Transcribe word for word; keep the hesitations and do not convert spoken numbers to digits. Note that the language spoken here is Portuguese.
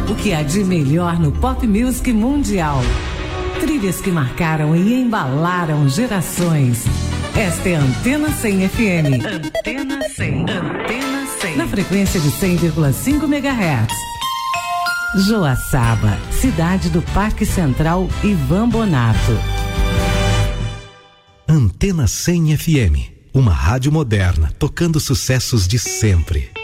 O que há de melhor no pop music mundial. Trilhas que marcaram e embalaram gerações. Esta é a Antena cem F M. Antena cem. Antena cem. Na frequência de cem vírgula cinco megahertz. Joaçaba, cidade do Parque Central Ivan Bonato. Antena cem F M, uma rádio moderna tocando sucessos de sempre.